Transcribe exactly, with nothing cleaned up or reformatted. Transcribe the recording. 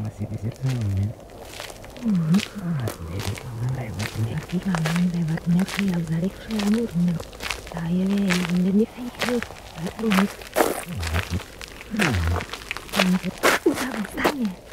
masih di situ ya. Ah, sendiri kamu lewatnya. Kita lewatnya dia balik selamurnya. Saya ini saya harus. Nah, Udah besarnya.